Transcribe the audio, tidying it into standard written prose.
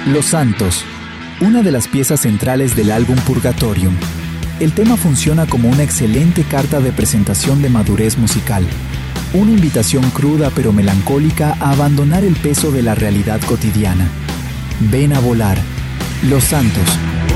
Los Santos, una de las piezas centrales del álbum Purgatorium. El tema funciona como una excelente carta de presentación de madurez musical, una invitación cruda pero melancólica a abandonar el peso de la realidad cotidiana. Ven a volar, Los Santos.